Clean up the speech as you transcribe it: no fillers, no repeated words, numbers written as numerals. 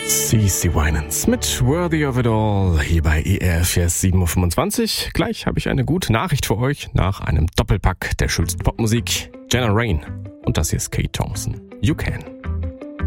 CeCe Winans mit Worthy of It All hier bei ERF 7.25 Uhr. Gleich habe ich eine gute Nachricht für euch nach einem Doppelpack der schönsten Popmusik. Jenna Rain und das hier ist Kate Thompson. You Can.